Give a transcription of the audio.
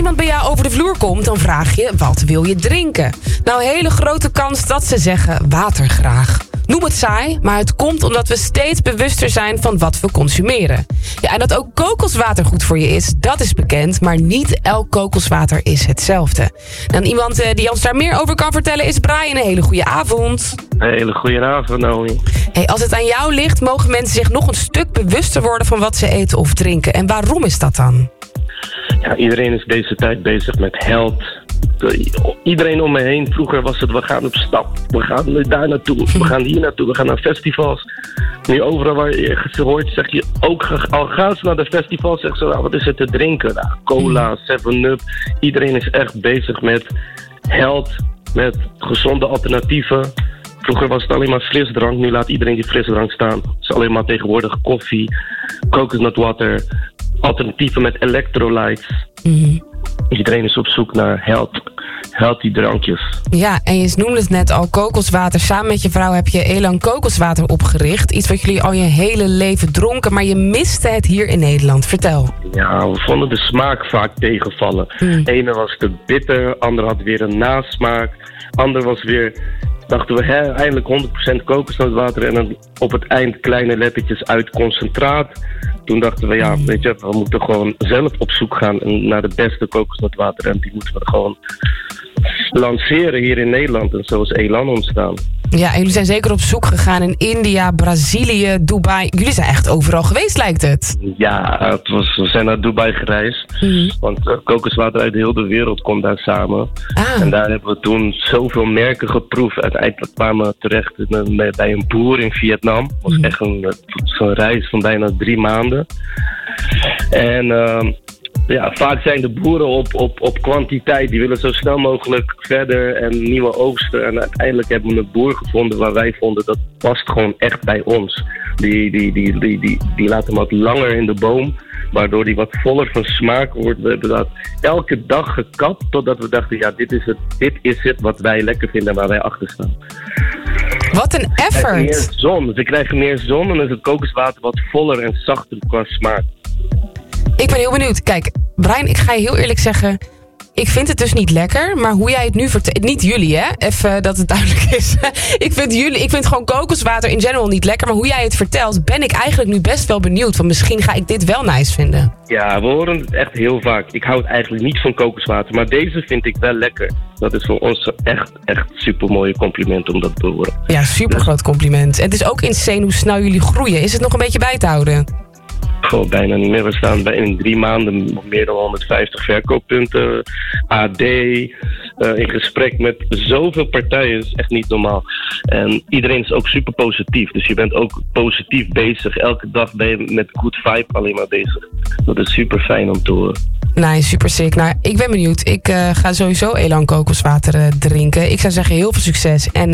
iemand bij jou over de vloer komt, dan vraag je, wat wil je drinken? Nou, hele grote kans dat ze zeggen water graag. Noem het saai, maar het komt omdat we steeds bewuster zijn van wat we consumeren. Ja, en dat ook kokoswater goed voor je is, dat is bekend, maar niet elk kokoswater is hetzelfde. Dan iemand die ons daar meer over kan vertellen is Brian. Een hele goede avond. Een hele goede avond, Naomi. Hey, als het aan jou ligt, mogen mensen zich nog een stuk bewuster worden van wat ze eten of drinken. En waarom is dat dan? Ja, iedereen is deze tijd bezig met health. Iedereen om me heen, vroeger was het, we gaan op stap. We gaan daar naartoe, we gaan hier naartoe, we gaan naar festivals. Nu overal waar je ze hoort, zeg je ook, al gaan ze naar de festivals, zeggen ze, nou, wat is er te drinken? Nou, cola, 7-Up. Iedereen is echt bezig met health, met gezonde alternatieven. Vroeger was het alleen maar frisdrank, nu laat iedereen die frisdrank staan. Het is alleen maar tegenwoordig koffie, coconut water, alternatieven met electrolytes. Iedereen is op zoek naar healthy drankjes. Ja, en je noemde het net al, kokoswater. Samen met je vrouw heb je Elan kokoswater opgericht. Iets wat jullie al je hele leven dronken, maar je miste het hier in Nederland. Vertel. Ja, we vonden de smaak vaak tegenvallen. Ene was te bitter, ander had weer een nasmaak. Ander was weer, dachten we, eindelijk 100% kokosnootwater en dan op het eind kleine lettertjes uit concentraat. Toen dachten we, ja, weet je, we moeten gewoon zelf op zoek gaan naar de beste kokosnootwater. En die moeten we gewoon lanceren hier in Nederland. En zo is Elan ontstaan. Ja, en jullie zijn zeker op zoek gegaan in India, Brazilië, Dubai. Jullie zijn echt overal geweest, lijkt het. Ja, we zijn naar Dubai gereisd. Want kokoswater uit heel de wereld komt daar samen. En daar hebben we toen zoveel merken geproefd. Uiteindelijk kwamen we terecht bij een boer in Vietnam. Het was echt zo'n reis van bijna 3 maanden. En ja, vaak zijn de boeren op kwantiteit. Die willen zo snel mogelijk verder en nieuwe oogsten. En uiteindelijk hebben we een boer gevonden waar wij vonden dat past gewoon echt bij ons. Die laten hem wat langer in de boom, waardoor die wat voller van smaak wordt. We hebben dat elke dag gekapt totdat we dachten, ja, dit is het wat wij lekker vinden en waar wij achter staan. Wat een effort! Meer zon. Ze krijgen meer zon en dan is het kokoswater wat voller en zachter qua smaak. Ik ben heel benieuwd. Kijk, Brian, ik ga je heel eerlijk zeggen, ik vind het dus niet lekker, maar hoe jij het nu vertelt, niet jullie, hè? Even dat het duidelijk is. Ik vind gewoon kokoswater in general niet lekker, maar hoe jij het vertelt, ben ik eigenlijk nu best wel benieuwd. Want misschien ga ik dit wel nice vinden. Ja, we horen het echt heel vaak. Ik hou het eigenlijk niet van kokoswater, maar deze vind ik wel lekker. Dat is voor ons echt super mooie compliment om dat te horen. Ja, super groot compliment. En het is ook insane hoe snel jullie groeien. Is het nog een beetje bij te houden? Bijna niet meer. We staan in 3 maanden op meer dan 150 verkooppunten. AD, in gesprek met zoveel partijen, is echt niet normaal. En iedereen is ook super positief. Dus je bent ook positief bezig. Elke dag ben je met good vibe alleen maar bezig. Dat is super fijn om te horen. Nee, super sick. Nou, ik ben benieuwd. Ik ga sowieso Elan kokoswater drinken. Ik zou zeggen, heel veel succes. En